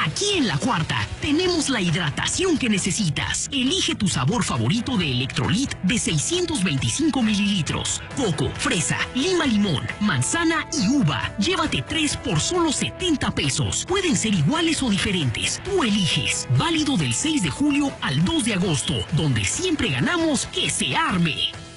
Aquí en La Cuarta tenemos la hidratación que necesitas. Elige tu sabor favorito de Electrolit de 625 mililitros. Coco, fresa, lima limón, manzana y uva. Llévate 3 por solo 70 pesos. Pueden ser iguales o diferentes. Tú eliges. Válido del 6 de julio al 2 de agosto, donde siempre ganamos que se arme.